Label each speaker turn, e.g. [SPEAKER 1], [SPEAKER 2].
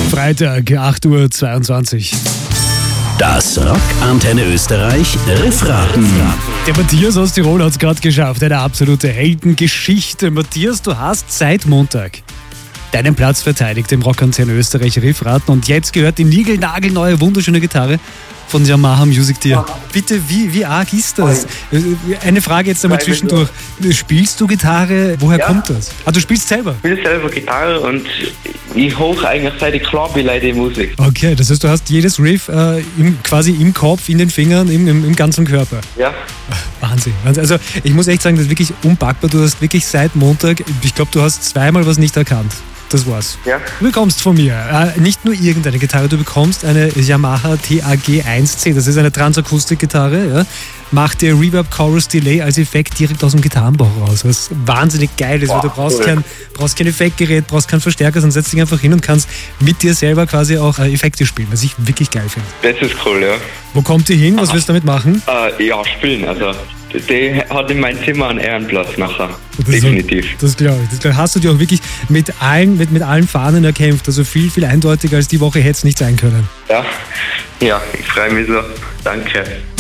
[SPEAKER 1] Freitag, 8:22 Uhr.
[SPEAKER 2] Das Rock Antenne Österreich Riffraten.
[SPEAKER 1] Der Matthias aus Tirol hat es gerade geschafft. Eine absolute Heldengeschichte. Matthias, du hast seit Montag deinen Platz verteidigt im Rock Antenne Österreich Riffraten. Und jetzt gehört die niegelnagelneue, wunderschöne Gitarre von Yamaha Music dir. Bitte, wie arg ist das? Eine Frage jetzt einmal zwischendurch. Spielst du Gitarre? Woher kommt das? Ah, du spielst selber?
[SPEAKER 3] Ich spiele selber Gitarre und ich hoch eigentlich seit ich klar bin, die Musik.
[SPEAKER 1] Okay, das heißt, du hast jedes Riff quasi im Kopf, in den Fingern, im ganzen Körper.
[SPEAKER 3] Ja.
[SPEAKER 1] Wahnsinn. Also ich muss echt sagen, das ist wirklich unpackbar. Du hast wirklich seit Montag, ich glaube, du hast zweimal was nicht erkannt. Das war's.
[SPEAKER 3] Ja.
[SPEAKER 1] Du bekommst von mir nicht nur irgendeine Gitarre, du bekommst eine Yamaha TAG 1C. Das ist eine Transakustik-Gitarre. Ja. Macht dir Reverb Chorus Delay als Effekt direkt aus dem Gitarrenbauch raus. Was wahnsinnig geil ist, weil du brauchst kein Effektgerät, brauchst keinen Verstärker, sondern setzt dich einfach hin und kannst mit dir selber quasi auch Effekte spielen, was ich wirklich geil finde.
[SPEAKER 3] Das ist cool, ja.
[SPEAKER 1] Wo kommt die hin? Was willst du damit machen?
[SPEAKER 3] Ja, spielen. Also, die hat in meinem Zimmer einen Ehrenplatz nachher.
[SPEAKER 1] Das
[SPEAKER 3] Definitiv.
[SPEAKER 1] Das glaube ich. Hast du dir auch wirklich mit allen Fahnen erkämpft. Also viel, viel eindeutiger als die Woche hätte es nicht sein können.
[SPEAKER 3] Ja, ich freue mich so. Danke.